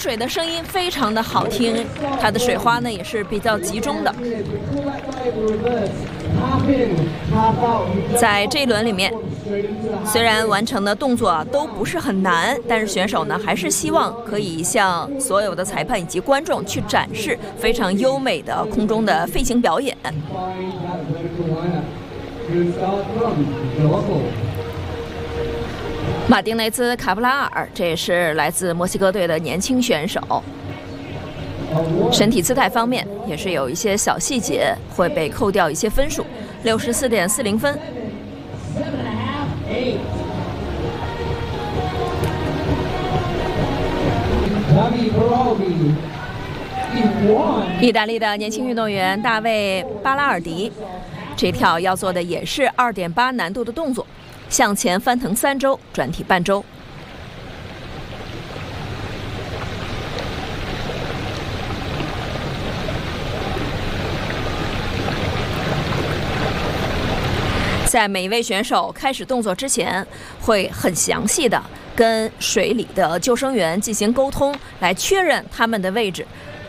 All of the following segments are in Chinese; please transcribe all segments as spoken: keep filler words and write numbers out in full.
水的声音非常的好听，它的水花呢也是比较集中的。在这一轮里面，虽然完成的动作都不是很难，但是选手呢还是希望可以向所有的裁判以及观众去展示非常优美的空中的飞行表演。马丁内兹·卡布拉尔，这也是来自墨西哥队的年轻选手。身体姿态方面也是有一些小细节会被扣掉一些分数，六十四点四零分。意大利的年轻运动员大卫·巴拉尔迪，这跳要做的也是 二点八 难度的动作，向前翻腾三周，转体半周。在每一位选手开始动作之前，会很详细的跟水里的救生员进行沟通，来确认他们的位置。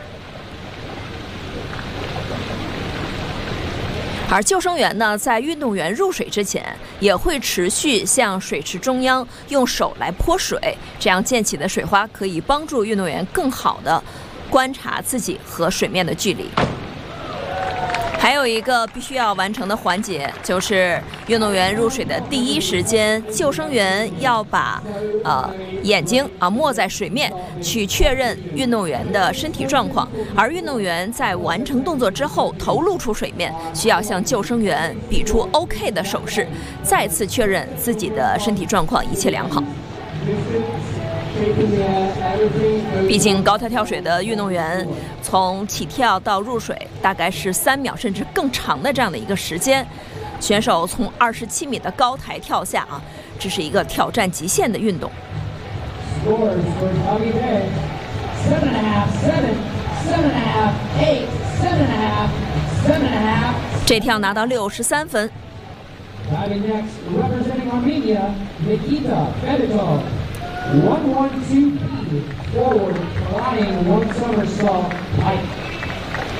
而救生员呢，在运动员入水之前，也会持续向水池中央用手来泼水，这样溅起的水花可以帮助运动员更好的观察自己和水面的距离。还有一个必须要完成的环节，就是运动员入水的第一时间，救生员要把呃眼睛啊没在水面，去确认运动员的身体状况。而运动员在完成动作之后，头露出水面，需要向救生员比出 OK 的手势，再次确认自己的身体状况一切良好。毕竟高跳跳水的运动员从起跳到入水大概是三秒甚至更长的这样的一个时间，选手从二十七米的高台跳下啊，这是一个挑战极限的运动。这跳拿到六十三分。one one two P forward flying one somersault pike.